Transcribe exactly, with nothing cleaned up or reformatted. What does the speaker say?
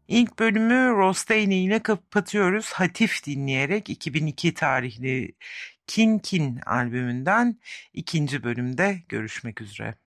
İlk bölümü Rostaine ile kapatıyoruz. Hatif dinleyerek iki bin iki tarihli Kin Kin albümünden ikinci bölümde görüşmek üzere.